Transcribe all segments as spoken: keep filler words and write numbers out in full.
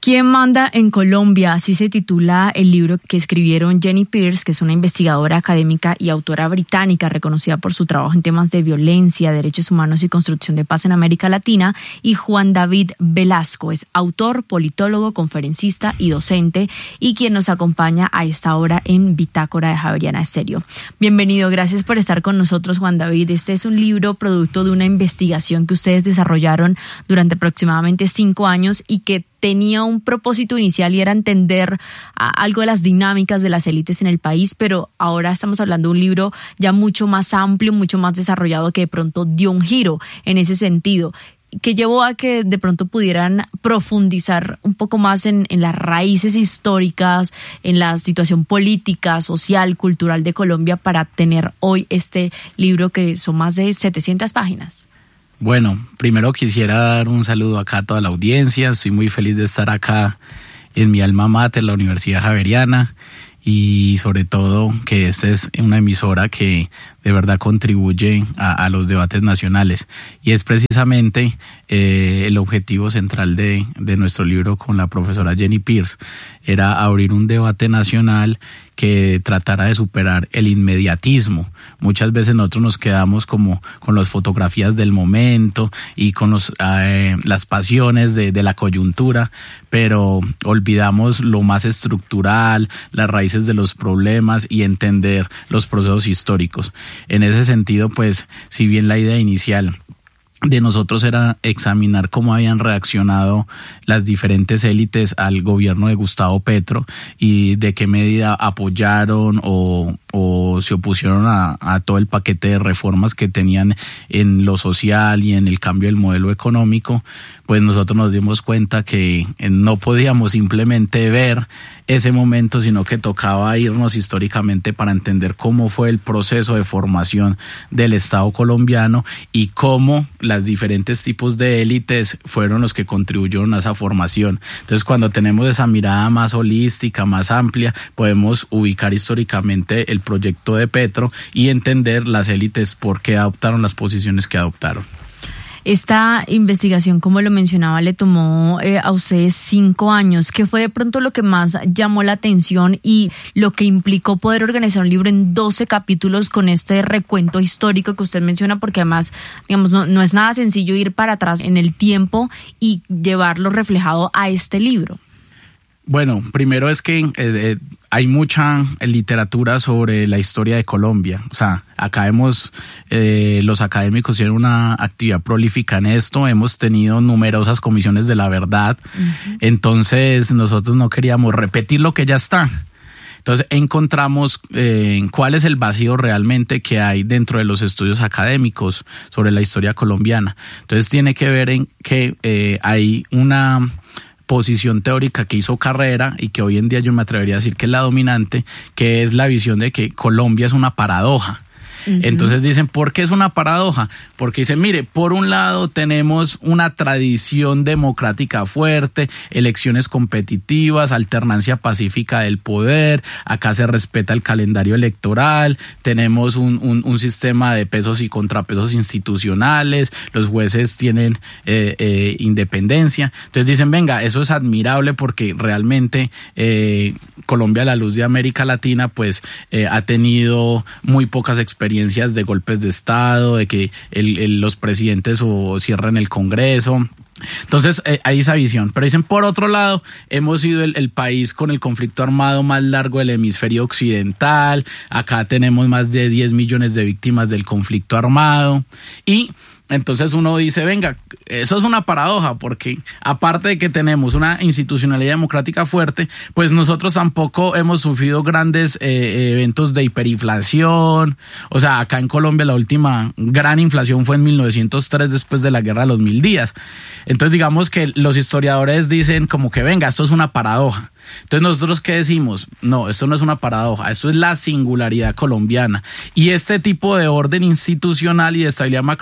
¿Quién manda en Colombia? Así se titula el libro que escribieron Jenny Pierce, que es una investigadora académica y autora británica reconocida por su trabajo en temas de violencia, derechos humanos y construcción de paz en América Latina, y Juan David Velasco, es autor, politólogo, conferencista y docente, y quien nos acompaña a esta hora en Bitácora de Javeriana Estéreo. Bienvenido, gracias por estar con nosotros, Juan David. Este es un libro producto de una investigación que ustedes desarrollaron durante aproximadamente cinco años y que tenía un propósito inicial y era entender a, algo de las dinámicas de las élites en el país, pero ahora estamos hablando de un libro ya mucho más amplio, mucho más desarrollado, que de pronto dio un giro en ese sentido, que llevó a que de pronto pudieran profundizar un poco más en, en las raíces históricas, en la situación política, social, cultural de Colombia, para tener hoy este libro que son más de setecientas páginas. Bueno, primero quisiera dar un saludo acá a toda la audiencia. Estoy muy feliz de estar acá en mi alma mater, la Universidad Javeriana, y sobre todo que esta es una emisora que de verdad contribuye a, a los debates nacionales, y es precisamente eh, el objetivo central de, de nuestro libro con la profesora Jenny Pierce, era abrir un debate nacional que tratara de superar el inmediatismo. Muchas veces nosotros nos quedamos como con las fotografías del momento y con los, eh, las pasiones de, de la coyuntura, pero olvidamos lo más estructural, las raíces de los problemas y entender los procesos históricos. En ese sentido, pues, si bien la idea inicial de nosotros era examinar cómo habían reaccionado las diferentes élites al gobierno de Gustavo Petro y de qué medida apoyaron o, o se opusieron a, a todo el paquete de reformas que tenían en lo social y en el cambio del modelo económico, pues nosotros nos dimos cuenta que no podíamos simplemente ver ese momento, sino que tocaba irnos históricamente para entender cómo fue el proceso de formación del Estado colombiano y cómo las diferentes tipos de élites fueron los que contribuyeron a esa formación. Entonces, cuando tenemos esa mirada más holística, más amplia, podemos ubicar históricamente el proyecto de Petro y entender las élites por qué adoptaron las posiciones que adoptaron. Esta investigación, como lo mencionaba, le tomó eh, a ustedes cinco años. ¿Qué fue de pronto lo que más llamó la atención y lo que implicó poder organizar un libro en doce capítulos con este recuento histórico que usted menciona? Porque además, digamos, no, no es nada sencillo ir para atrás en el tiempo y llevarlo reflejado a este libro. Bueno, primero es que eh, hay mucha literatura sobre la historia de Colombia. O sea, acá hemos, eh, los académicos tienen una actividad prolífica en esto. Hemos tenido numerosas comisiones de la verdad. Uh-huh. Entonces, nosotros no queríamos repetir lo que ya está. Entonces encontramos eh, cuál es el vacío realmente que hay dentro de los estudios académicos sobre la historia colombiana. Entonces tiene que ver en que eh, hay una posición teórica que hizo carrera y que hoy en día yo me atrevería a decir que es la dominante, que es la visión de que Colombia es una paradoja. Uh-huh. Entonces dicen, ¿por qué es una paradoja? Porque dicen, mire, por un lado tenemos una tradición democrática fuerte, elecciones competitivas, alternancia pacífica del poder, acá se respeta el calendario electoral, tenemos un, un, un sistema de pesos y contrapesos institucionales, los jueces tienen eh, eh, independencia. Entonces dicen, venga, eso es admirable porque realmente eh, Colombia, a la luz de América Latina, pues eh, ha tenido muy pocas experiencias de golpes de Estado, de que el, el, los presidentes o cierran el Congreso. Entonces eh, hay esa visión, pero dicen, por otro lado, hemos sido el, el país con el conflicto armado más largo del hemisferio occidental, acá tenemos más de diez millones de víctimas del conflicto armado, y entonces uno dice, venga, eso es una paradoja, porque aparte de que tenemos una institucionalidad democrática fuerte, pues nosotros tampoco hemos sufrido grandes eh, eventos de hiperinflación. O sea, acá en Colombia la última gran inflación fue en mil novecientos tres, después de la Guerra de los Mil Días. Entonces digamos que los historiadores dicen como que venga, esto es una paradoja. Entonces nosotros ¿qué decimos? No, esto no es una paradoja, esto es la singularidad colombiana, y este tipo de orden institucional y de estabilidad macroeconómica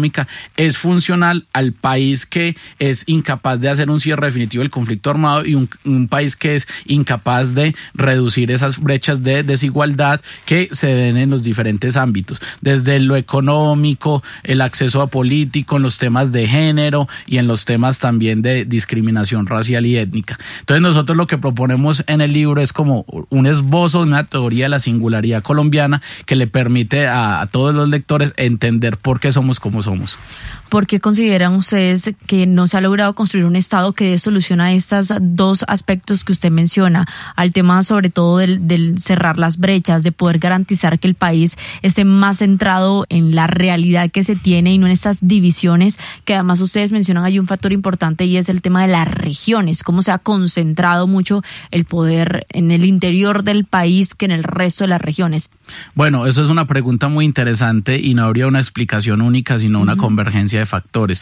macroeconómica es funcional al país que es incapaz de hacer un cierre definitivo del conflicto armado y un, un país que es incapaz de reducir esas brechas de desigualdad que se ven en los diferentes ámbitos, desde lo económico, el acceso a político, en los temas de género y en los temas también de discriminación racial y étnica. Entonces nosotros lo que proponemos en el libro es como un esbozo de una teoría de la singularidad colombiana que le permite a, a todos los lectores entender por qué somos como somos. ¿Por qué consideran ustedes que no se ha logrado construir un Estado que dé solución a estos dos aspectos que usted menciona? Al tema sobre todo del, del cerrar las brechas, de poder garantizar que el país esté más centrado en la realidad que se tiene y no en estas divisiones, que además ustedes mencionan hay un factor importante y es el tema de las regiones, cómo se ha concentrado mucho el poder en el interior del país que en el resto de las regiones. Bueno, eso es una pregunta muy interesante y no habría una explicación única, sino una uh-huh. convergencia de factores.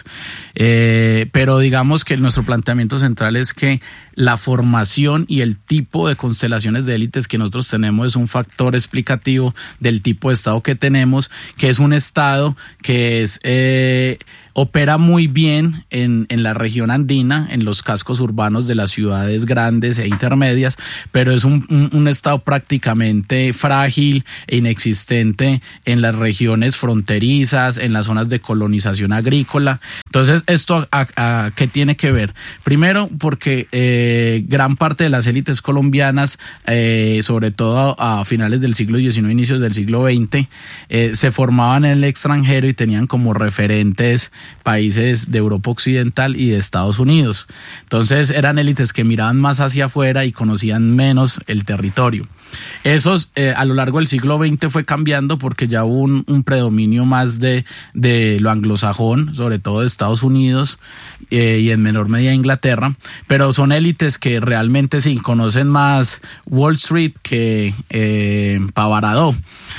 Eh, pero digamos que nuestro planteamiento central es que la formación y el tipo de constelaciones de élites que nosotros tenemos es un factor explicativo del tipo de Estado que tenemos, que es un Estado que es... Eh, opera muy bien en, en la región andina, en los cascos urbanos de las ciudades grandes e intermedias, pero es un, un, un estado prácticamente frágil e inexistente en las regiones fronterizas, en las zonas de colonización agrícola. Entonces, ¿esto a, a, a qué tiene que ver? Primero, porque eh, gran parte de las élites colombianas, eh, sobre todo a, a finales del siglo diecinueve, inicios del siglo veinte, eh, se formaban en el extranjero y tenían como referentes países de Europa Occidental y de Estados Unidos. Entonces eran élites que miraban más hacia afuera y conocían menos el territorio. Esos eh, a lo largo del siglo veinte fue cambiando porque ya hubo un, un predominio más de, de lo anglosajón, sobre todo de Estados Unidos eh, y en menor medida Inglaterra, pero son élites que realmente sí conocen más Wall Street que eh, Pavaradó.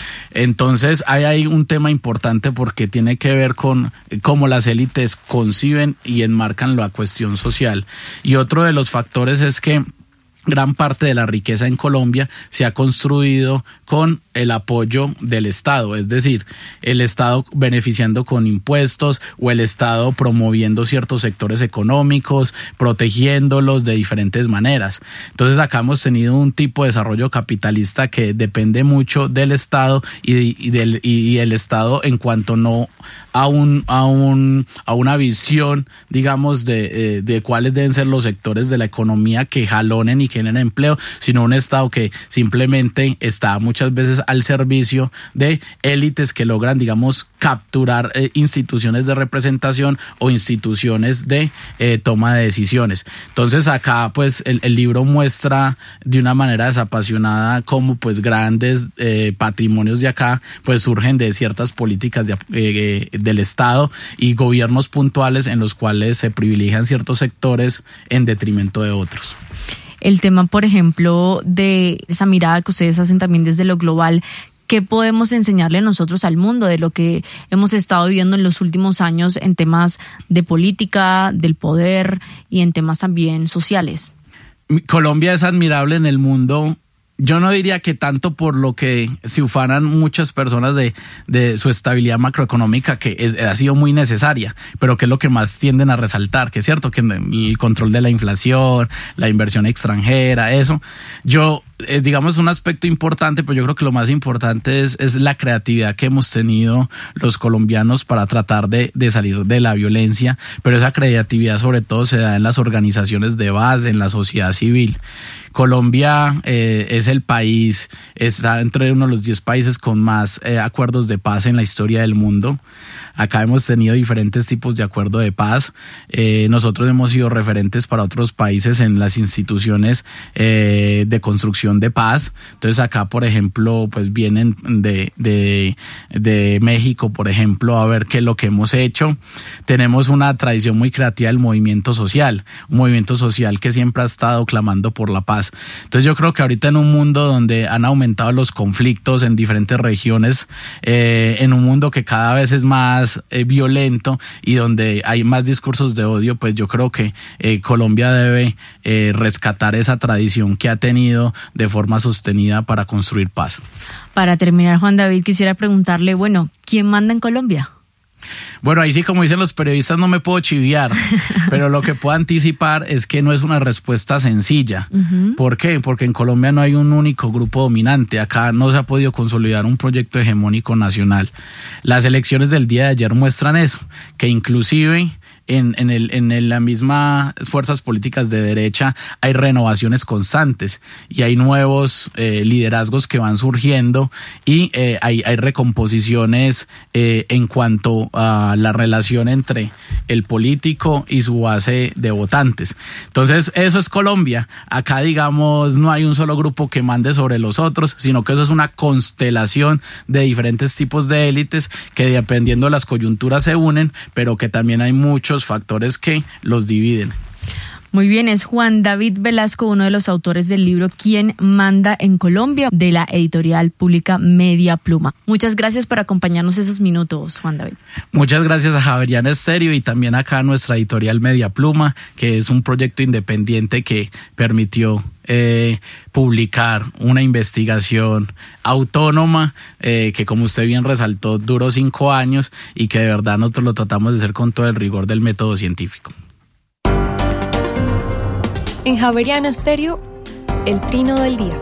Entonces hay ahí un tema importante porque tiene que ver con cómo las élites conciben y enmarcan la cuestión social. Y otro de los factores es que gran parte de la riqueza en Colombia se ha construido con el apoyo del Estado, es decir, el Estado beneficiando con impuestos o el Estado promoviendo ciertos sectores económicos, protegiéndolos de diferentes maneras. Entonces acá hemos tenido un tipo de desarrollo capitalista que depende mucho del Estado y, y, del, y el Estado en cuanto no a un a un a una visión, digamos, de, de cuáles deben ser los sectores de la economía que jalonen y generen empleo, sino un Estado que simplemente está muchas veces al servicio de élites que logran, digamos, capturar eh, instituciones de representación o instituciones de eh, toma de decisiones. Entonces acá pues el, el libro muestra de una manera desapasionada cómo pues grandes eh, patrimonios de acá pues surgen de ciertas políticas de, eh, del Estado y gobiernos puntuales en los cuales se privilegian ciertos sectores en detrimento de otros. El tema, por ejemplo, de esa mirada que ustedes hacen también desde lo global, ¿qué podemos enseñarle nosotros al mundo de lo que hemos estado viviendo en los últimos años en temas de política, del poder y en temas también sociales? Colombia es admirable en el mundo. Yo no diría que tanto por lo que se ufanan muchas personas de, de su estabilidad macroeconómica, que es, ha sido muy necesaria, pero que es lo que más tienden a resaltar, que es cierto que el control de la inflación, la inversión extranjera, eso. Yo, eh, digamos, un aspecto importante, pero yo creo que lo más importante es, es la creatividad que hemos tenido los colombianos para tratar de, de salir de la violencia, pero esa creatividad sobre todo se da en las organizaciones de base, en la sociedad civil. Colombia eh, es el país, está entre uno de los diez países con más eh, acuerdos de paz en la historia del mundo. Acá hemos tenido diferentes tipos de acuerdo de paz. Eh, nosotros hemos sido referentes para otros países en las instituciones eh, de construcción de paz. Entonces acá, por ejemplo, pues vienen de, de, de México, por ejemplo, a ver qué es lo que hemos hecho. Tenemos una tradición muy creativa del movimiento social, un movimiento social que siempre ha estado clamando por la paz. Entonces yo creo que ahorita en un mundo donde han aumentado los conflictos en diferentes regiones, eh, en un mundo que cada vez es más Eh, violento y donde hay más discursos de odio, pues yo creo que eh, Colombia debe eh, rescatar esa tradición que ha tenido de forma sostenida para construir paz. Para terminar, Juan David, quisiera preguntarle, bueno, ¿quién manda en Colombia? Bueno, ahí sí, como dicen los periodistas, no me puedo chiviar, pero lo que puedo anticipar es que no es una respuesta sencilla. Uh-huh. ¿Por qué? Porque en Colombia no hay un único grupo dominante. Acá no se ha podido consolidar un proyecto hegemónico nacional. Las elecciones del día de ayer muestran eso, que inclusive en, en, el, en el, la misma fuerzas políticas de derecha hay renovaciones constantes y hay nuevos eh, liderazgos que van surgiendo y eh, hay, hay recomposiciones eh, en cuanto a la relación entre el político y su base de votantes. Entonces, eso es Colombia. Acá, digamos, no hay un solo grupo que mande sobre los otros, sino que eso es una constelación de diferentes tipos de élites que dependiendo de las coyunturas se unen, pero que también hay muchos factores que los dividen. Muy bien, es Juan David Velasco, uno de los autores del libro ¿Quién manda en Colombia?, de la editorial pública Media Pluma. Muchas gracias por acompañarnos esos minutos, Juan David. Muchas gracias a Javeriana Estéreo y también acá a nuestra editorial Media Pluma, que es un proyecto independiente que permitió eh, publicar una investigación autónoma eh, que, como usted bien resaltó, duró cinco años y que de verdad nosotros lo tratamos de hacer con todo el rigor del método científico. En Javeriana Estéreo, el trino del día.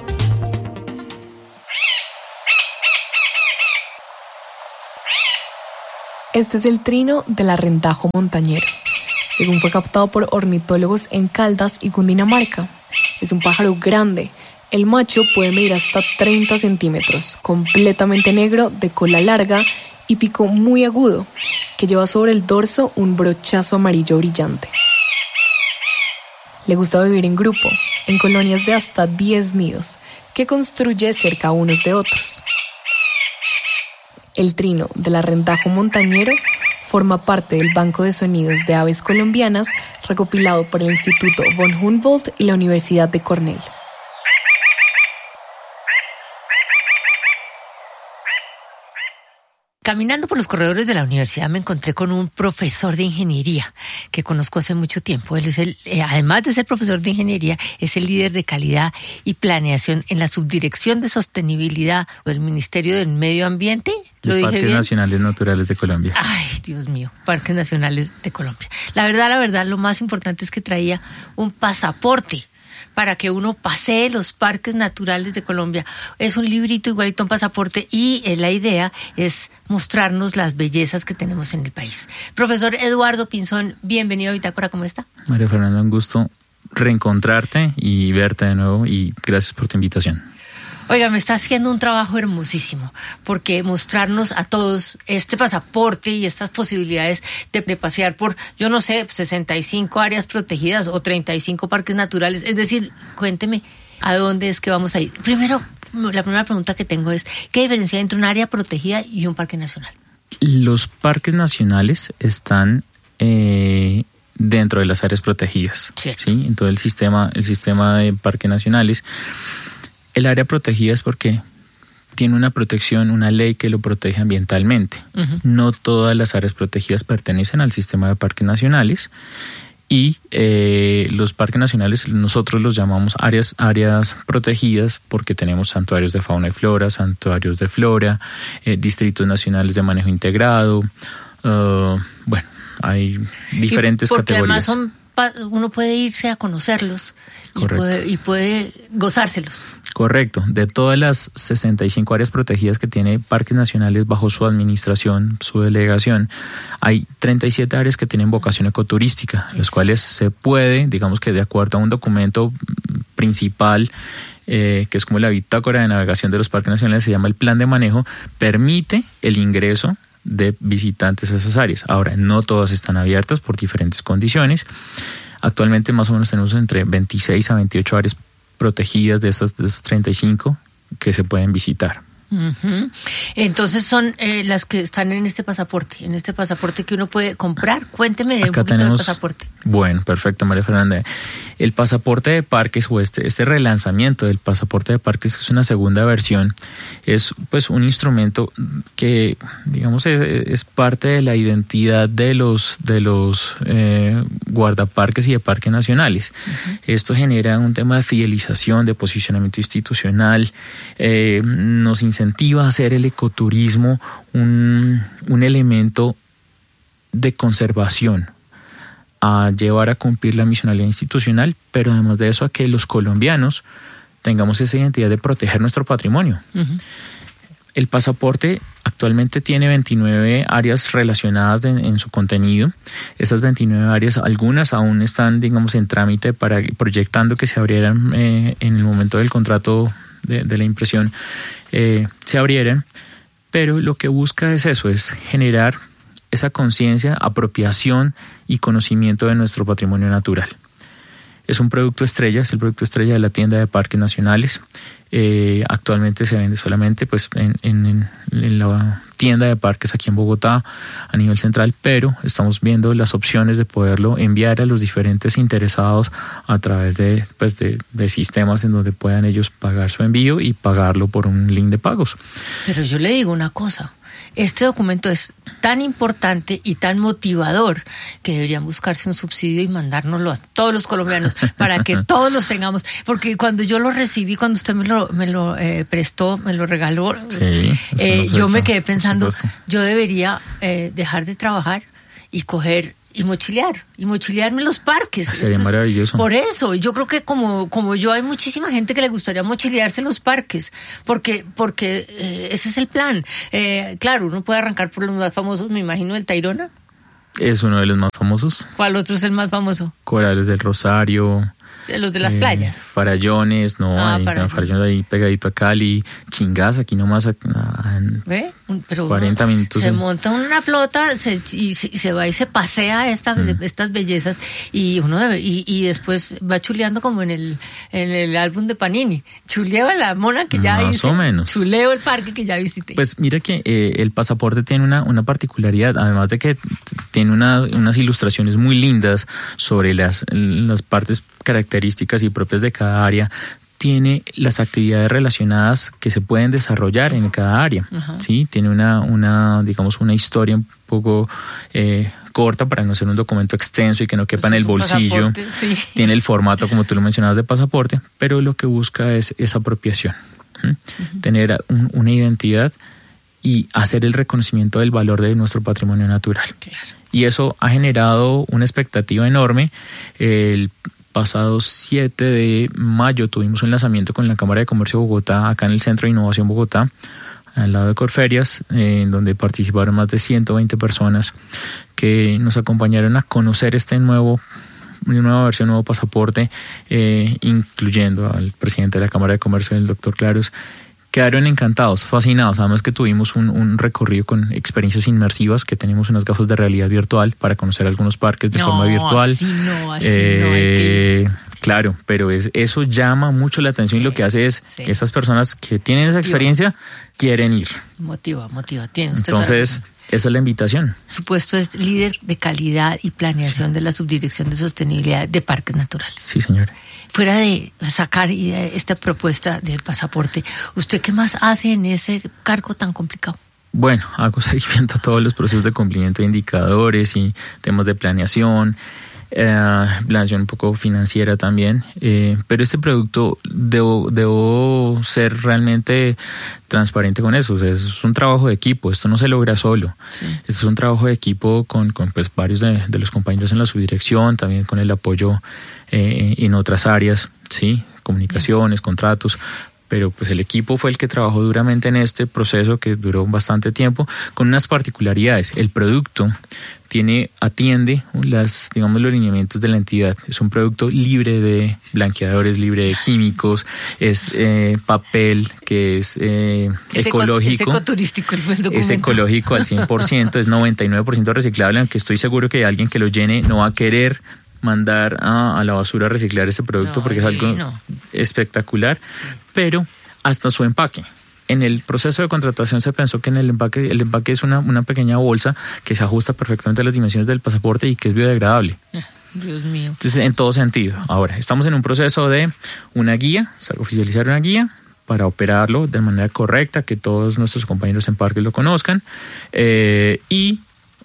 Este es el trino del arrentajo montañero, según fue captado por ornitólogos en Caldas y Cundinamarca. Es un pájaro grande. El macho puede medir hasta treinta centímetros, completamente negro, de cola larga y pico muy agudo, que lleva sobre el dorso un brochazo amarillo brillante. Le gusta vivir en grupo, en colonias de hasta diez nidos, que construye cerca unos de otros. El trino del arrentajo montañero forma parte del Banco de Sonidos de Aves Colombianas recopilado por el Instituto von Humboldt y la Universidad de Cornell. Caminando por los corredores de la universidad me encontré con un profesor de ingeniería que conozco hace mucho tiempo. Él es el, eh, además de ser profesor de ingeniería, es el líder de calidad y planeación en la Subdirección de Sostenibilidad del Ministerio del Medio Ambiente. ¿Lo dije bien? Parques Nacionales Naturales de Colombia. Ay, Dios mío, Parques Nacionales de Colombia. La verdad, la verdad, lo más importante es que traía un pasaporte para que uno pasee los parques naturales de Colombia. Es un librito igualito a un pasaporte y eh, la idea es mostrarnos las bellezas que tenemos en el país. Profesor Eduardo Pinzón, bienvenido a Bitácora, ¿cómo está? María Fernanda, un gusto reencontrarte y verte de nuevo y gracias por tu invitación. Oiga, me está haciendo un trabajo hermosísimo, porque mostrarnos a todos este pasaporte y estas posibilidades de, de pasear por, yo no sé, sesenta y cinco áreas protegidas o treinta y cinco parques naturales. Es decir, cuénteme, ¿a dónde es que vamos a ir? Primero, la primera pregunta que tengo es, ¿qué diferencia hay entre un área protegida y un parque nacional? Los parques nacionales están eh, dentro de las áreas protegidas. Cierto. ¿Sí? En todo el sistema, el sistema de parques nacionales. El área protegida es porque tiene una protección, una ley que lo protege ambientalmente. Uh-huh. No todas las áreas protegidas pertenecen al sistema de parques nacionales y eh, los parques nacionales nosotros los llamamos áreas, áreas protegidas porque tenemos santuarios de fauna y flora, santuarios de flora, eh, distritos nacionales de manejo integrado, uh, bueno, hay diferentes y porque categorías. Además son, uno puede irse a conocerlos y puede, y puede gozárselos. Correcto. De todas las sesenta y cinco áreas protegidas que tiene Parques Nacionales bajo su administración, su delegación, hay treinta y siete áreas que tienen vocación ecoturística, las cuales se puede, digamos que de acuerdo a un documento principal, eh, que es como la bitácora de navegación de los Parques Nacionales, se llama el Plan de Manejo, permite el ingreso de visitantes a esas áreas. Ahora, no todas están abiertas por diferentes condiciones. Actualmente más o menos tenemos entre veintiséis a veintiocho áreas protegidas de esas, de esas treinta y cinco que se pueden visitar. Uh-huh. Entonces son eh, las que están en este pasaporte, en este pasaporte que uno puede comprar. Cuénteme Acá un poquito tenemos, del pasaporte. Bueno, perfecto, María Fernanda. El pasaporte de parques o este, este relanzamiento del pasaporte de parques, que es una segunda versión, es pues un instrumento que, digamos, es, es parte de la identidad de los, de los eh, guardaparques y de parques nacionales. Uh-huh. Esto genera un tema de fidelización, de posicionamiento institucional, eh, nos incentiva a hacer el ecoturismo un, un elemento de conservación, a llevar a cumplir la misionalidad institucional, pero además de eso a que los colombianos tengamos esa identidad de proteger nuestro patrimonio. Uh-huh. El pasaporte actualmente tiene veintinueve áreas relacionadas de, en su contenido. Esas veintinueve áreas, algunas aún están, digamos, en trámite para proyectando que se abrieran eh, en el momento del contrato de, de la impresión, eh, se abrieran, pero lo que busca es eso, es generar esa conciencia, apropiación y conocimiento de nuestro patrimonio natural. Es un producto estrella, es el producto estrella de la tienda de parques nacionales. Eh, actualmente se vende solamente pues, en, en, en la tienda de parques aquí en Bogotá a nivel central, pero estamos viendo las opciones de poderlo enviar a los diferentes interesados a través de, pues, de, de sistemas en donde puedan ellos pagar su envío y pagarlo por un link de pagos. Pero yo le digo una cosa. Este documento es tan importante y tan motivador que deberían buscarse un subsidio y mandárnoslo a todos los colombianos para que todos los tengamos. Porque cuando yo lo recibí, cuando usted me lo, me lo eh, prestó, me lo regaló, sí, eh, yo me quedé pensando, yo debería eh, dejar de trabajar y coger y mochilear, y mochilearme en los parques. Sería Esto maravilloso. Es, por eso, yo creo que como, como yo hay muchísima gente que le gustaría mochilearse en los parques, porque, porque eh, ese es el plan. Eh, claro, uno puede arrancar por los más famosos, me imagino el Tayrona. Es uno de los más famosos. ¿Cuál otro es el más famoso? Corales del Rosario. Los de las eh, playas. Farallones, no, ah, ahí, Farallones. Farallones ahí pegadito a Cali, Chingaza, aquí nomás a, a, ¿Ve? Pero cuarenta uno, minutos. Se en... monta una flota se, y, se, y se va y se pasea esta, mm. estas bellezas y uno debe, y, y después va chuleando como en el en el álbum de Panini. Chuleo a la mona que ya Más hice. o menos. Chuleo el parque que ya visité. Pues mira que eh, el pasaporte tiene una, una particularidad, además de que tiene una, unas ilustraciones muy lindas sobre las, las partes características y propias de cada área, tiene las actividades relacionadas que se pueden desarrollar en cada área. Uh-huh. ¿Sí? Tiene una, una, digamos, una historia un poco eh, corta para no ser un documento extenso y que no quepa pues en el bolsillo. Sí. Tiene el formato, como tú lo mencionabas, de pasaporte, pero lo que busca es esa apropiación. ¿Sí? Uh-huh. Tener un, una identidad y hacer el reconocimiento del valor de nuestro patrimonio natural. Claro. Y eso ha generado una expectativa enorme. El pasado siete de mayo tuvimos un lanzamiento con la Cámara de Comercio de Bogotá, acá en el Centro de Innovación Bogotá, al lado de Corferias, eh, en donde participaron más de ciento veinte personas que nos acompañaron a conocer este nuevo, una nueva versión, nuevo pasaporte, eh, incluyendo al presidente de la Cámara de Comercio, el doctor Claros. Quedaron encantados, fascinados. Además que tuvimos un, un recorrido con experiencias inmersivas, que tenemos unas gafas de realidad virtual para conocer algunos parques de no, forma virtual. Así no, así eh, no. Claro, pero es, eso llama mucho la atención, sí, y lo que hace es sí. que esas personas que tienen esa experiencia quieren ir. Motiva, motiva. Tiene usted Entonces, esa es la invitación. Su puesto es líder de calidad y planeación sí. de la Subdirección de Sostenibilidad de Parques Naturales. Sí, señora. Fuera de sacar esta propuesta del pasaporte, ¿usted qué más hace en ese cargo tan complicado? Bueno, hago seguimiento a todos los procesos de cumplimiento de indicadores y temas de planeación, eh, planeación un poco financiera también, eh, pero este producto debo, debo ser realmente transparente con eso. O sea, es un trabajo de equipo, esto no se logra solo. Sí. Esto es un trabajo de equipo con, con pues, varios de, de los compañeros en la subdirección, también con el apoyo eh, en otras áreas, sí, comunicaciones, contratos, pero pues el equipo fue el que trabajó duramente en este proceso que duró bastante tiempo, con unas particularidades. El producto tiene, atiende las, digamos, los lineamientos de la entidad. Es un producto libre de blanqueadores, libre de químicos, es eh, papel que es eh, es ecológico. Es ecoturístico el documento. Es ecológico al cien por ciento, es noventa y nueve por ciento reciclable, aunque estoy seguro que alguien que lo llene no va a querer mandar a, a la basura a reciclar ese producto, no, porque es algo no. espectacular, sí. pero hasta su empaque. En el proceso de contratación se pensó que en el empaque, el empaque es una, una pequeña bolsa que se ajusta perfectamente a las dimensiones del pasaporte y que es biodegradable. Dios mío. Entonces, en todo sentido. Ahora, estamos en un proceso de una guía, o sea, oficializar una guía para operarlo de manera correcta, que todos nuestros compañeros en parques lo conozcan, eh, y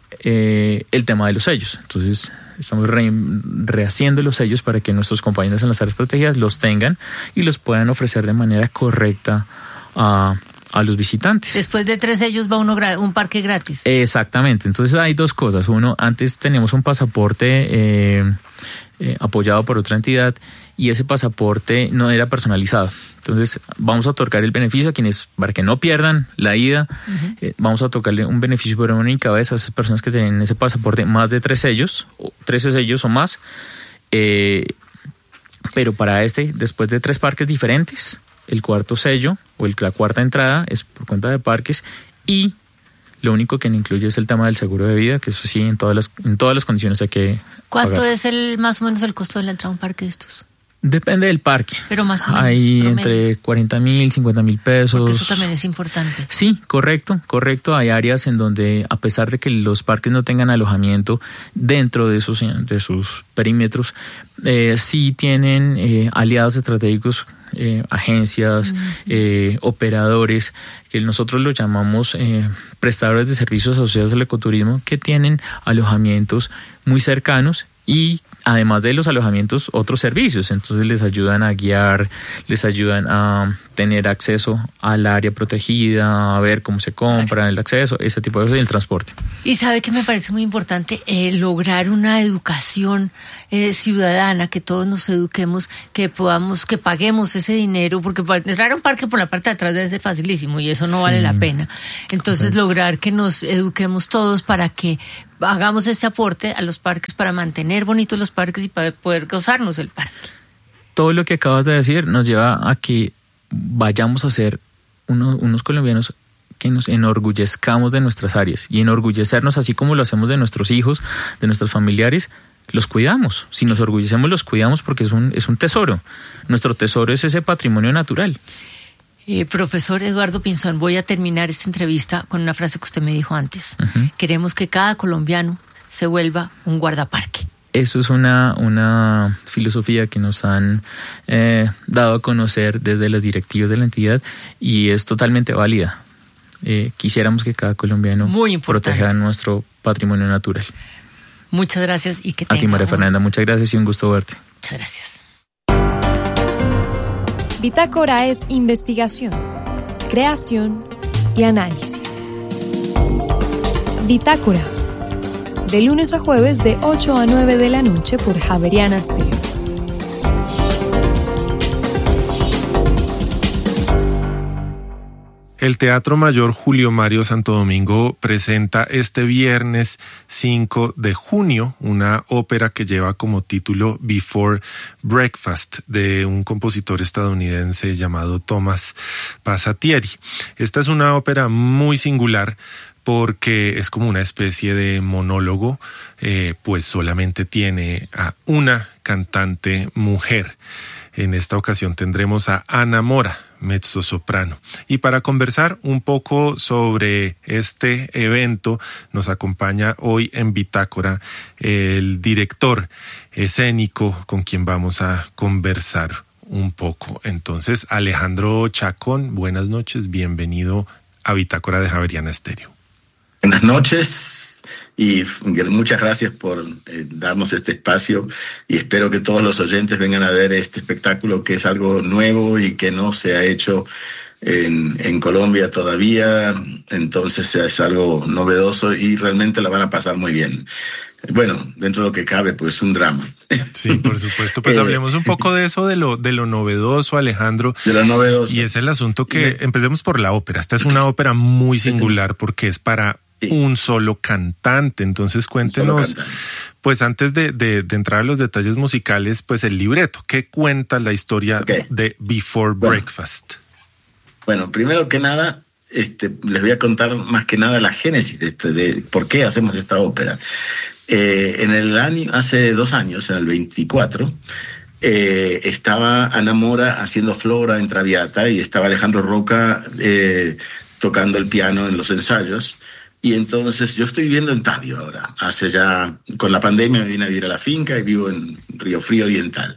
eh, el tema de los sellos. Entonces, estamos re, rehaciendo los sellos para que nuestros compañeros en las áreas protegidas los tengan y los puedan ofrecer de manera correcta a, a los visitantes. Después de tres sellos va uno un parque gratis. Exactamente. Entonces hay dos cosas. Uno, antes teníamos un pasaporte eh, eh, apoyado por otra entidad y ese pasaporte no era personalizado. Entonces vamos a otorgar el beneficio a quienes, para que no pierdan la ida, uh-huh. eh, vamos a otorgarle un beneficio por única vez a esas personas que tienen ese pasaporte más de tres sellos, o trece sellos o más, eh, pero para este, después de tres parques diferentes, el cuarto sello o el, la cuarta entrada es por cuenta de parques y lo único que no incluye es el tema del seguro de vida, que eso sí, en todas las, en todas las condiciones hay que ¿Cuánto pagar. es el más o menos el costo de la entrada a un parque de estos? Depende del parque. Pero más o menos. Hay promedio. Entre cuarenta mil, cincuenta mil pesos. Porque eso también es importante. Sí, correcto, correcto. Hay áreas en donde, a pesar de que los parques no tengan alojamiento dentro de sus, de sus perímetros, eh, sí tienen eh, aliados estratégicos, eh, agencias, mm. eh, operadores, que nosotros los llamamos eh, prestadores de servicios asociados al ecoturismo, que tienen alojamientos muy cercanos y además de los alojamientos, otros servicios. Entonces les ayudan a guiar, les ayudan a tener acceso al área protegida, a ver cómo se compra el acceso, ese tipo de cosas, y el transporte. Y sabe que me parece muy importante eh, lograr una educación eh, ciudadana, que todos nos eduquemos, que podamos, que paguemos ese dinero, porque para entrar a un parque por la parte de atrás debe ser facilísimo y eso no sí. vale la pena. Entonces correcto. Lograr que nos eduquemos todos para que hagamos este aporte a los parques para mantener bonitos los parques y para poder gozarnos el parque. Todo lo que acabas de decir nos lleva a que vayamos a ser uno, unos colombianos que nos enorgullezcamos de nuestras áreas y enorgullecernos así como lo hacemos de nuestros hijos, de nuestros familiares, los cuidamos. Si nos orgullecemos, los cuidamos porque es un, es un tesoro. Nuestro tesoro es ese patrimonio natural. Eh, profesor Eduardo Pinzón, voy a terminar esta entrevista con una frase que usted me dijo antes. Uh-huh. Queremos que cada colombiano se vuelva un guardaparque. Eso es una, una filosofía que nos han eh, dado a conocer desde las directivas de la entidad y es totalmente válida. Eh, quisiéramos que cada colombiano proteja nuestro patrimonio natural. Muchas gracias y que tenga. A ti, María Fernanda, un... muchas gracias y un gusto verte. Muchas gracias. Bitácora es investigación, creación y análisis. Bitácora, de lunes a jueves de ocho a nueve de la noche por Javeriana Estéreo. El Teatro Mayor Julio Mario Santo Domingo presenta este viernes cinco de junio una ópera que lleva como título Before Breakfast, de un compositor estadounidense llamado Thomas Pasatieri. Esta es una ópera muy singular porque es como una especie de monólogo, eh, pues solamente tiene a una cantante mujer. En esta ocasión tendremos a Ana Mora, mezzosoprano. Y para conversar un poco sobre este evento, nos acompaña hoy en Bitácora el director escénico con quien vamos a conversar un poco. Entonces, Alejandro Chacón, buenas noches, bienvenido a Bitácora de Javeriana Estéreo. Buenas noches. Y muchas gracias por eh, darnos este espacio y espero que todos los oyentes vengan a ver este espectáculo que es algo nuevo y que no se ha hecho en, en Colombia todavía, entonces es algo novedoso y realmente la van a pasar muy bien. Bueno, dentro de lo que cabe, pues un drama. Sí, por supuesto. Pues eh, hablemos un poco de eso, de lo de lo novedoso, Alejandro. De lo novedoso. Y es el asunto que, me... empecemos por la ópera. Esta es una ópera muy singular porque es para sí. un solo cantante. Entonces cuéntenos, cantante. pues antes de, de, de entrar a los detalles musicales, pues el libreto. ¿Qué cuenta la historia okay. de Before bueno, Breakfast? Bueno, primero que nada, este, les voy a contar más que nada la génesis de, este, de por qué hacemos esta ópera. Eh, en el año, hace dos años, en el veinticuatro, eh, estaba Ana Mora haciendo Flora en Traviata y estaba Alejandro Roca eh, tocando el piano en los ensayos. Y entonces yo estoy viviendo en Tabio ahora. Hace ya, con la pandemia me vine a vivir a la finca y vivo en Río Frío Oriental.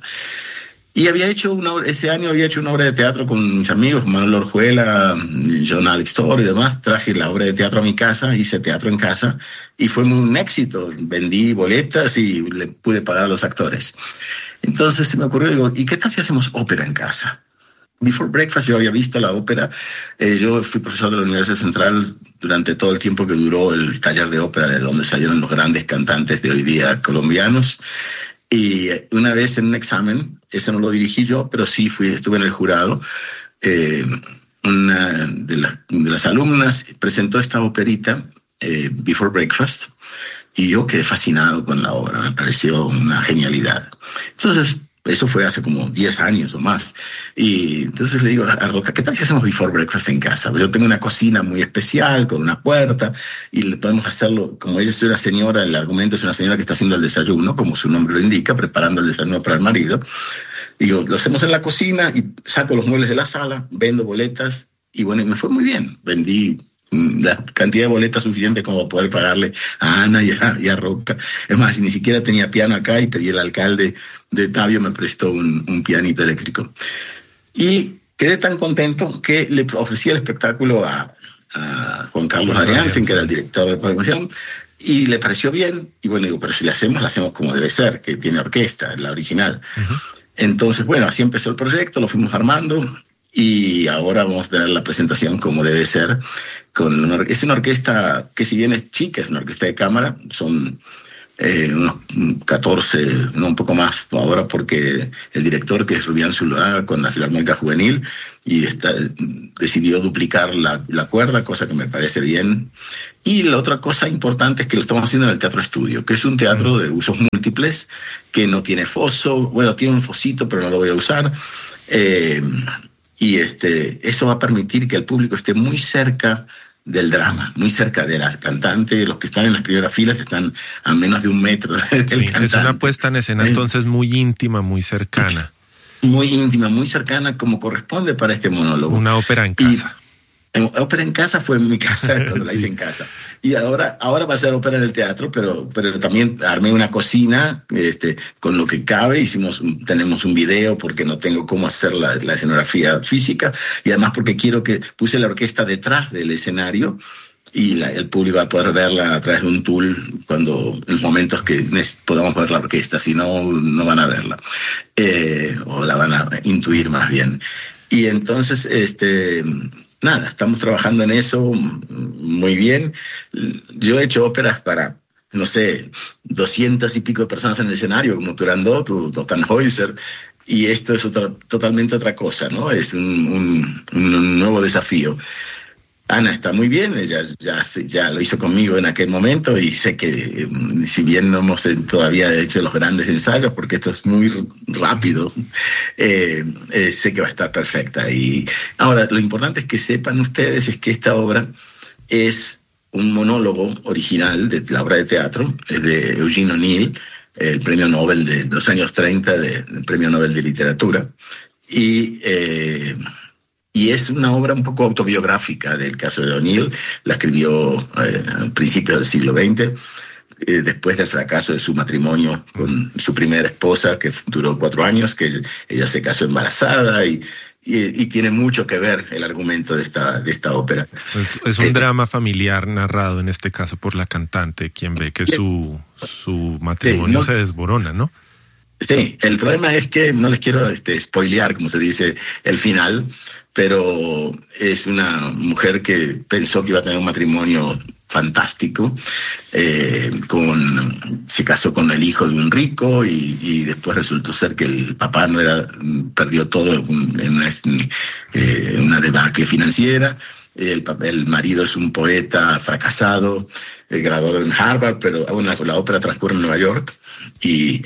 Y había hecho una obra, ese año había hecho una obra de teatro con mis amigos, Manuel Orjuela, John Alex Toro y demás. Traje la obra de teatro a mi casa, hice teatro en casa y fue un éxito. Vendí boletas y le pude pagar a los actores. Entonces se me ocurrió, digo, ¿y qué tal si hacemos ópera en casa? Before Breakfast yo había visto la ópera. Eh, yo fui profesor de la Universidad Central durante todo el tiempo que duró el taller de ópera, de donde salieron los grandes cantantes de hoy día colombianos. Y una vez en un examen, ese no lo dirigí yo, pero sí fui, estuve en el jurado, eh, una de, la, de las alumnas presentó esta operita, eh, Before Breakfast, y yo quedé fascinado con la obra, me pareció una genialidad. Entonces, eso fue hace como diez años o más. Y entonces le digo a Roca, ¿qué tal si hacemos Before Breakfast en casa? Yo tengo una cocina muy especial, con una puerta, y le podemos hacerlo, como ella es una señora, el argumento es una señora que está haciendo el desayuno, como su nombre lo indica, preparando el desayuno para el marido. Digo, lo hacemos en la cocina y saco los muebles de la sala, vendo boletas, y bueno, y me fue muy bien. Vendí la cantidad de boletas suficiente como para poder pagarle a Ana y a, y a Roca. Es más, ni siquiera tenía piano acá y pedí el alcalde de Tabio me prestó un, un pianito eléctrico. Y quedé tan contento que le ofrecí el espectáculo a, a Juan Carlos Adriansen, que era el director de programación, y le pareció bien. Y bueno, digo, pero si le hacemos, la hacemos como debe ser, que tiene orquesta, la original. Uh-huh. Entonces, bueno, así empezó el proyecto, lo fuimos armando. Y ahora vamos a tener la presentación como debe ser. Con una, es una orquesta que si bien es chica, es una orquesta de cámara, son eh, unos catorce, no un poco más ahora, porque el director, que es Rubián Zuluaga, con la Filarmónica Juvenil, y está, decidió duplicar la, la cuerda, cosa que me parece bien. Y la otra cosa importante es que lo estamos haciendo en el Teatro Estudio, que es un teatro de usos múltiples, que no tiene foso, bueno, tiene un fosito, pero no lo voy a usar. Eh, Y este, eso va a permitir que el público esté muy cerca del drama, muy cerca de la cantante. Los que están en las primeras filas están a menos de un metro del sí, cantante. Es una puesta en escena entonces muy íntima, muy cercana. Muy íntima, muy cercana, como corresponde para este monólogo. Una ópera en casa. Y, ópera en casa fue en mi casa, cuando la hice sí. en casa. Y ahora, ahora va a ser ópera en el teatro, pero, pero también armé una cocina, este, con lo que cabe. Hicimos, tenemos un video porque no tengo cómo hacer la, la escenografía física, y además porque quiero que puse la orquesta detrás del escenario y la, el público va a poder verla a través de un tool cuando, en momentos que podamos ver la orquesta, si no, no van a verla, eh, o la van a intuir más bien. Y entonces, este, nada, estamos trabajando en eso muy bien. Yo he hecho óperas para, no sé, doscientas y pico de personas en el escenario, como Turandot o Tannhäuser, y esto es otra, totalmente otra cosa, ¿no? Es un, un, un nuevo desafío. Ana está muy bien, ella ya, ya lo hizo conmigo en aquel momento, y sé que eh, si bien no hemos todavía hecho los grandes ensayos, porque esto es muy rápido, eh, eh, sé que va a estar perfecta. Y ahora, lo importante es que sepan ustedes es que esta obra es un monólogo original de la obra de teatro, es de Eugene O'Neill, el premio Nobel de los años treinta, de, del premio Nobel de Literatura, y... Eh, Y es una obra un poco autobiográfica del caso de O'Neill. La escribió eh, a principios del siglo veinte, eh, después del fracaso de su matrimonio con su primera esposa, que duró cuatro años, que ella se casó embarazada, y, y, y tiene mucho que ver el argumento de esta, de esta ópera. Es, es un eh, drama familiar narrado en este caso por la cantante, quien ve que su, su matrimonio sí, no, se desborona, ¿no? Sí, el problema es que no les quiero este, spoilear, como se dice, el final, pero es una mujer que pensó que iba a tener un matrimonio fantástico, eh, con, se casó con el hijo de un rico, y, y después resultó ser que el papá no era, perdió todo en una, eh, una debacle financiera. El, el marido es un poeta fracasado, eh, graduado en Harvard, pero bueno, la, la ópera transcurre en Nueva York, y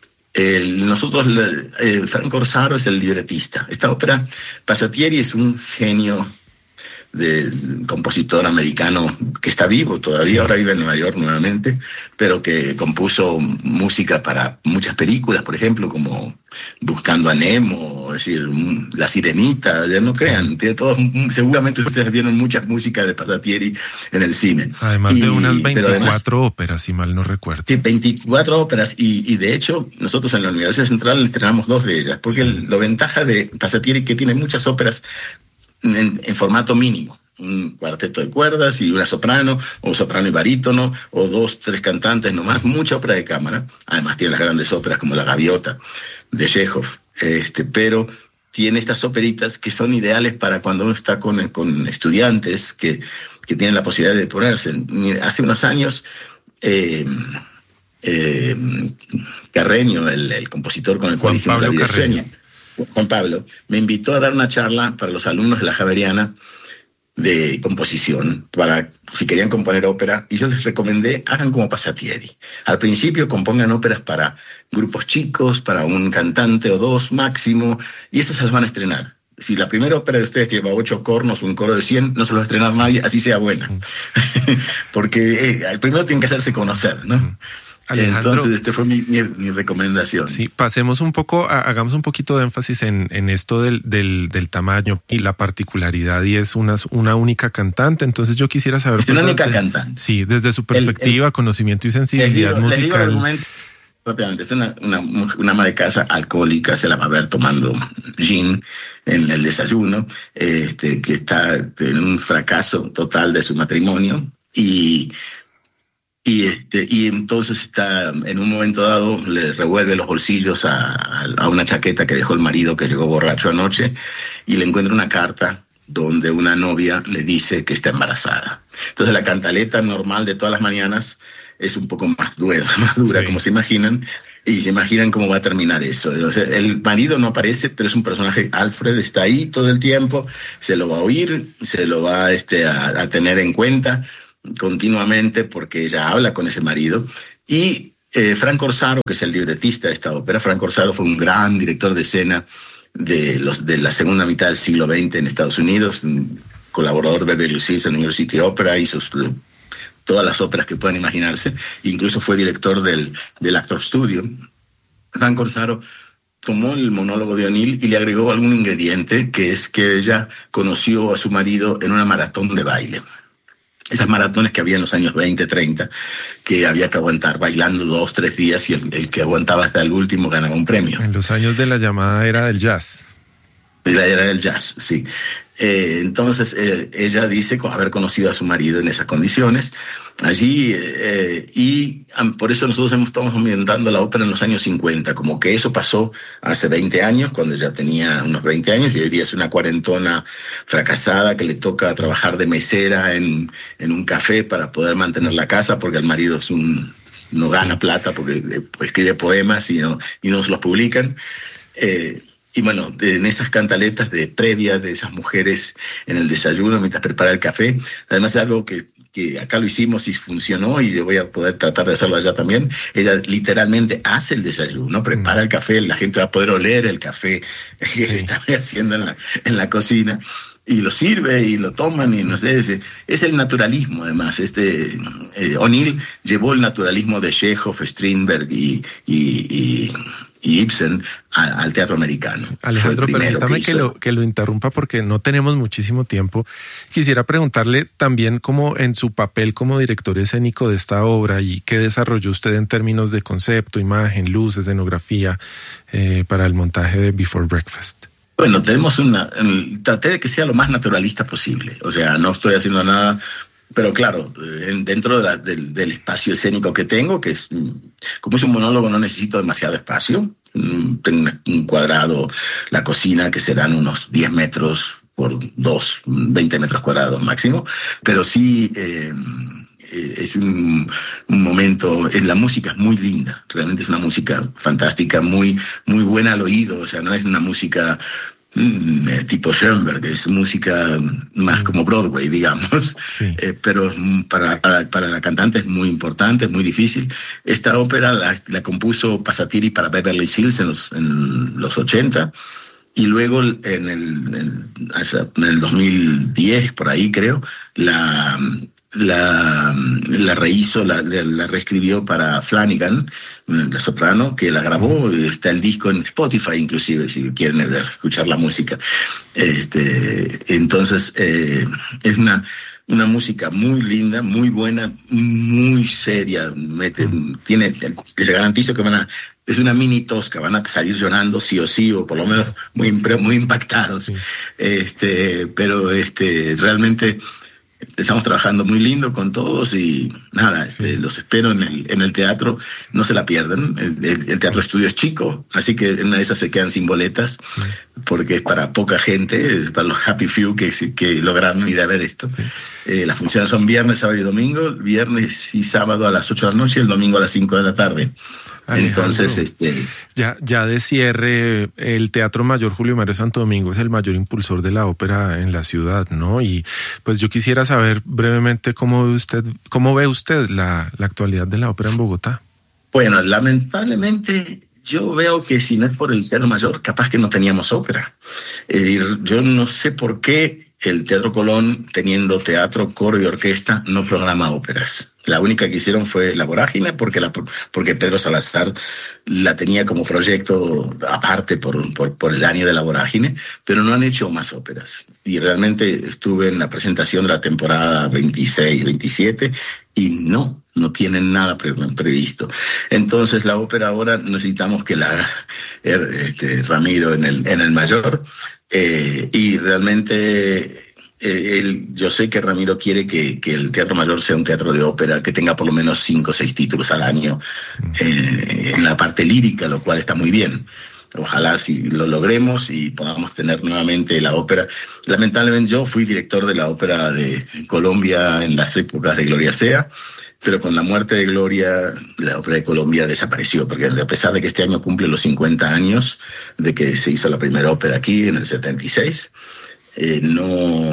El, nosotros, eh, Franco Orsaro es el libretista. Esta ópera, Passatieri es un genio del compositor americano que está vivo todavía, sí. Ahora vive en Nueva York nuevamente, pero que compuso música para muchas películas, por ejemplo, como Buscando a Nemo, es decir, La Sirenita, ya no crean, tiene todos, seguramente ustedes vieron muchas músicas de Pasatieri en el cine. Además y, de unas veinticuatro además, óperas, si mal no recuerdo. Sí, veinticuatro óperas, y, y de hecho nosotros en la Universidad Central estrenamos dos de ellas, porque sí. La ventaja de Pasatieri es que tiene muchas óperas en, en formato mínimo. Un cuarteto de cuerdas y una soprano, o soprano y barítono, o dos, tres cantantes nomás, mucha ópera de cámara. Además tiene las grandes óperas como La Gaviota de Chekhov, este, pero tiene estas operitas que son ideales para cuando uno está con, con estudiantes que, que tienen la posibilidad de ponerse. Hace unos años, eh, eh, Carreño, el, el compositor con el cual hicimos La Vida Sueña, Juan Pablo, me invitó a dar una charla para los alumnos de la Javeriana de composición, para si querían componer ópera, y yo les recomendé, hagan como Pasatieri. Al principio compongan óperas para grupos chicos, para un cantante o dos máximo, y esas se las van a estrenar. Si la primera ópera de ustedes lleva ocho cornos, un coro de cien, no se lo va a estrenar nadie, así sea buena. Mm. Porque eh, primero tienen que hacerse conocer, ¿no? Mm. Alejandro, entonces, este fue mi, mi, mi recomendación. Sí, pasemos un poco, a, hagamos un poquito de énfasis en, en esto del, del, del tamaño y la particularidad, y es una, una única cantante. Entonces yo quisiera saber... Es una única desde, cantante. Sí, desde su perspectiva, el, el, conocimiento y sensibilidad les digo, musical. Les digo el argumento rápidamente. Es una, una, una ama de casa alcohólica, se la va a ver tomando gin en el desayuno, este, que está en un fracaso total de su matrimonio, y... Y, este, y entonces está, en un momento dado, le revuelve los bolsillos a, a una chaqueta que dejó el marido, que llegó borracho anoche, y le encuentra una carta donde una novia le dice que está embarazada. Entonces la cantaleta normal de todas las mañanas es un poco más dura, más dura, sí. Como se imaginan, y se imaginan cómo va a terminar eso. O sea, el marido no aparece, pero es un personaje, Alfred está ahí todo el tiempo, se lo va a oír, se lo va este, a, a tener en cuenta continuamente, porque ella habla con ese marido. Y eh, Frank Corsaro, que es el libretista de esta ópera, Frank Corsaro fue un gran director de escena de, los, de la segunda mitad del siglo veinte en Estados Unidos, un colaborador de Beverly Hills en New York City Opera, hizo todas las óperas que puedan imaginarse, incluso fue director del, del Actor Studio. Frank Corsaro tomó el monólogo de O'Neill y le agregó algún ingrediente, que es que ella conoció a su marido en una maratón de baile. Esas maratones que había en los años veinte, treinta, que había que aguantar bailando dos, tres días, y el, el que aguantaba hasta el último ganaba un premio. En los años de la llamada era del jazz. De la era del jazz, sí. Eh, entonces, eh, ella dice haber conocido a su marido en esas condiciones allí, eh, y um, por eso nosotros estamos ambientando la ópera en los años cincuenta, como que eso pasó hace veinte años, cuando ella tenía unos veinte años, y hoy día es una cuarentona fracasada que le toca trabajar de mesera en, en un café para poder mantener la casa, porque el marido es un, no gana plata, porque escribe poemas y no, y no se los publican. Eh, Y bueno, de, en esas cantaletas de previa de esas mujeres en el desayuno mientras prepara el café, además es algo que, que acá lo hicimos y funcionó, y yo voy a poder tratar de hacerlo allá también. Ella literalmente hace el desayuno, prepara el café, la gente va a poder oler el café que sí. se está haciendo en la, en la cocina, y lo sirve y lo toman, y no sé, es, es el naturalismo además. Este eh, O'Neill llevó el naturalismo de Chekhov, Strindberg y, y, y y Ibsen a, al teatro americano. Alejandro, permítame que, que, lo, que lo interrumpa porque no tenemos muchísimo tiempo. Quisiera preguntarle también, como en su papel como director escénico de esta obra, y qué desarrolló usted en términos de concepto, imagen, luz, escenografía eh, para el montaje de Before Breakfast. Bueno, tenemos una... Traté de que sea lo más naturalista posible. O sea, no estoy haciendo nada... Pero claro, dentro de la, del, del espacio escénico que tengo, que es, como es un monólogo, no necesito demasiado espacio. Tengo un cuadrado, la cocina, que serán unos diez metros por dos, veinte metros cuadrados máximo. Pero sí, eh, es un, un momento, la música es muy linda. Realmente es una música fantástica, muy, muy buena al oído. O sea, no es una música tipo Schoenberg, es música más como Broadway, digamos, sí. eh, pero para, para, para la cantante es muy importante, es muy difícil. Esta ópera la, la compuso Pasatieri para Beverly Hills en los, en los ochenta, y luego en el, en, en el dos mil diez, por ahí creo, la... La, la rehizo, la, la reescribió para Flanagan, la soprano, que la grabó. Está el disco en Spotify, inclusive, si quieren escuchar la música. Este, entonces, eh, es una, una música muy linda, muy buena, muy seria. Mete, tiene, les garantizo que van a, es una mini tosca, van a salir llorando sí o sí, o por lo menos muy, muy impactados. Sí. Este, pero este, realmente estamos trabajando muy lindo con todos y nada, este, sí. los espero en el, en el teatro, no se la pierdan. El, el, el Teatro Estudio es chico, así que en una de esas se quedan sin boletas, sí. porque es para poca gente, es para los happy few que, que lograron ir a ver esto. Sí. Eh, las funciones son viernes, sábado y domingo, viernes y sábado a las ocho de la noche y el domingo a las cinco de la tarde. Alejandro, entonces, este... ya, ya de cierre, el Teatro Mayor Julio Mario Santo Domingo es el mayor impulsor de la ópera en la ciudad, ¿no? Y pues yo quisiera saber brevemente cómo ve usted, cómo ve usted la, la actualidad de la ópera en Bogotá. Bueno, lamentablemente yo veo que si no es por el Teatro Mayor, capaz que no teníamos ópera. Eh, yo no sé por qué el Teatro Colón, teniendo teatro, coro y orquesta, no programa óperas. La única que hicieron fue La Vorágine, porque, la, porque Pedro Salazar la tenía como proyecto aparte por, por, por el año de La Vorágine, pero no han hecho más óperas. Y realmente estuve en la presentación de la temporada veintiséis, veintisiete, y no, no tienen nada pre, previsto. Entonces la ópera ahora necesitamos que la haga este, Ramiro en el, en el Mayor, eh, y realmente... Eh, él, yo sé que Ramiro quiere que, que el Teatro Mayor sea un teatro de ópera, que tenga por lo menos cinco o seis títulos al año eh, en la parte lírica, lo cual está muy bien. Ojalá si lo logremos y podamos tener nuevamente la ópera. Lamentablemente yo fui director de la ópera de Colombia en las épocas de Gloria Sea, pero con la muerte de Gloria, la ópera de Colombia desapareció, porque a pesar de que este año cumple los cincuenta años de que se hizo la primera ópera aquí en el setenta y seis, Eh, no,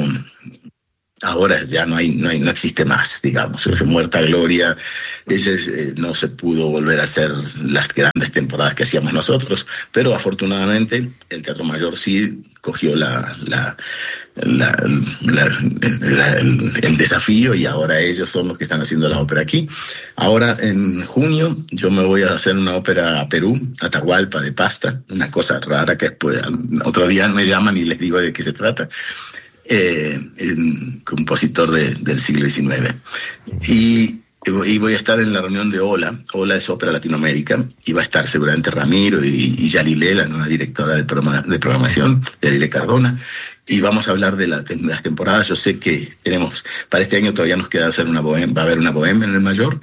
ahora ya no hay, no hay, no existe más, digamos. Fue muerta Gloria, ese, eh, no se pudo volver a hacer las grandes temporadas que hacíamos nosotros, pero afortunadamente el Teatro Mayor sí cogió la, la, la, la, la el, el desafío, y ahora ellos son los que están haciendo la ópera aquí. Ahora en junio yo me voy a hacer una ópera a Perú, Atahualpa de Pasta, una cosa rara que después otro día me llaman y les digo de qué se trata. Eh, un compositor de, del siglo diecinueve. Y, y voy a estar en la reunión de Ola. Ola es Ópera Latinoamérica, y va a estar seguramente Ramiro y, y Yalile, la nueva directora de, programa, de programación, Yalile Cardona, y vamos a hablar de, la, de las temporadas. Yo sé que tenemos, para este año todavía nos queda hacer una bohemia, va a haber una bohemia en el Mayor,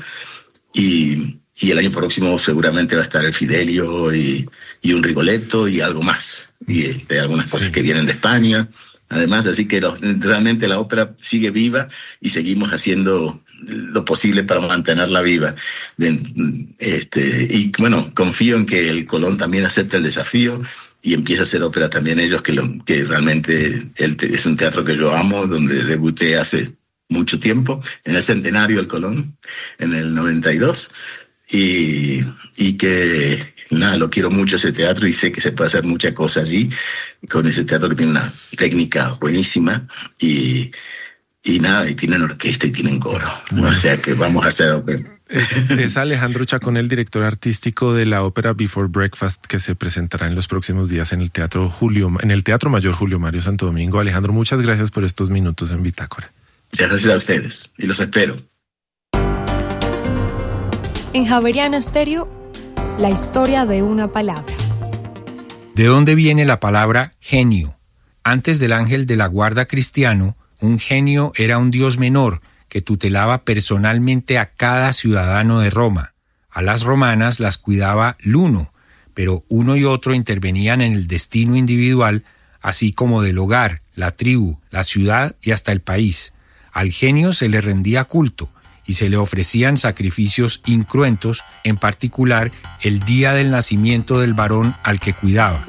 y, y el año próximo seguramente va a estar el Fidelio y, y un Rigoletto y algo más, y este, algunas cosas que vienen de España. Además, así que los, realmente la ópera sigue viva y seguimos haciendo lo posible para mantenerla viva. De, este, y bueno, confío en que el Colón también acepte el desafío y empiece a hacer ópera también ellos, que, lo, que realmente el, es un teatro que yo amo, donde debuté hace mucho tiempo, en el centenario del Colón, en el noventa y dos, y, y que... Nada, lo quiero mucho ese teatro, y sé que se puede hacer mucha cosa allí con ese teatro que tiene una técnica buenísima, y, y nada, y tienen orquesta y tienen coro. Bueno. O sea que vamos a hacer ópera. Es, es Alejandro Chacón, el director artístico de la ópera Before Breakfast, que se presentará en los próximos días en el Teatro Julio, en el Teatro Mayor Julio Mario Santo Domingo. Alejandro, muchas gracias por estos minutos en Bitácora. Muchas gracias a ustedes y los espero. En Javeriana Stereo, la historia de una palabra. ¿De dónde viene la palabra genio? Antes del ángel de la guarda cristiano, un genio era un dios menor que tutelaba personalmente a cada ciudadano de Roma. A las romanas las cuidaba Luno, pero uno y otro intervenían en el destino individual, así como del hogar, la tribu, la ciudad y hasta el país. Al genio se le rendía culto y se le ofrecían sacrificios incruentos, en particular el día del nacimiento del varón al que cuidaba.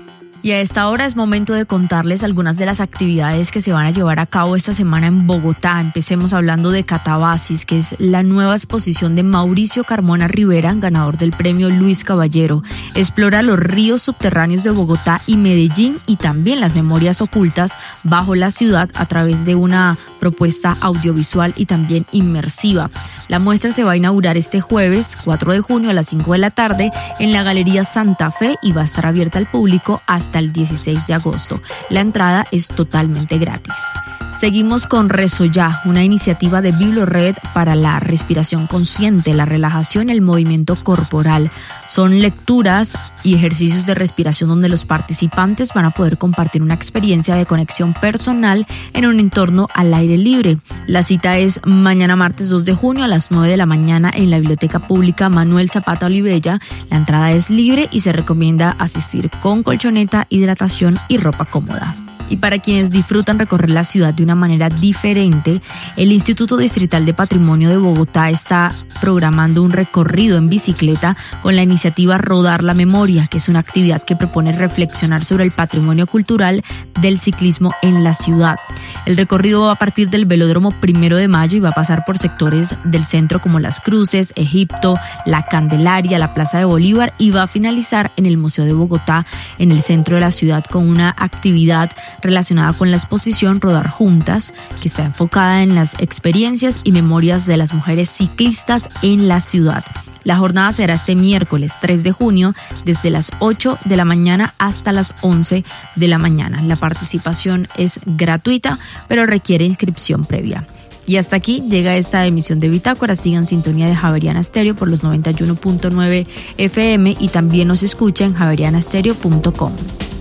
Y a esta hora es momento de contarles algunas de las actividades que se van a llevar a cabo esta semana en Bogotá. Empecemos hablando de Catabasis, que es la nueva exposición de Mauricio Carmona Rivera, ganador del premio Luis Caballero. Explora los ríos subterráneos de Bogotá y Medellín y también las memorias ocultas bajo la ciudad a través de una propuesta audiovisual y también inmersiva. La muestra se va a inaugurar este jueves cuatro de junio a las cinco de la tarde en la Galería Santa Fe y va a estar abierta al público hasta el dieciséis de agosto. La entrada es totalmente gratis. Seguimos con Rezo Ya, una iniciativa de Biblored para la respiración consciente, la relajación y el movimiento corporal. Son lecturas y ejercicios de respiración donde los participantes van a poder compartir una experiencia de conexión personal en un entorno al aire libre. La cita es mañana martes dos de junio a las nueve de la mañana en la Biblioteca Pública Manuel Zapata Olivella. La entrada es libre y se recomienda asistir con colchoneta, hidratación y ropa cómoda. Y para quienes disfrutan recorrer la ciudad de una manera diferente, el Instituto Distrital de Patrimonio de Bogotá está programando un recorrido en bicicleta con la iniciativa Rodar la Memoria, que es una actividad que propone reflexionar sobre el patrimonio cultural del ciclismo en la ciudad. El recorrido va a partir del Velódromo Primero de Mayo y va a pasar por sectores del centro como Las Cruces, Egipto, La Candelaria, la Plaza de Bolívar y va a finalizar en el Museo de Bogotá, en el centro de la ciudad, con una actividad relacionada con la exposición Rodar Juntas, que está enfocada en las experiencias y memorias de las mujeres ciclistas en la ciudad. La jornada será este miércoles tres de junio desde las ocho de la mañana hasta las once de la mañana. La participación es gratuita, pero requiere inscripción previa. Y hasta aquí llega esta emisión de Bitácora. Sigan sintonía de Javeriana Estéreo por los noventa y uno punto nueve F M y también nos escucha en javeriana estéreo punto com.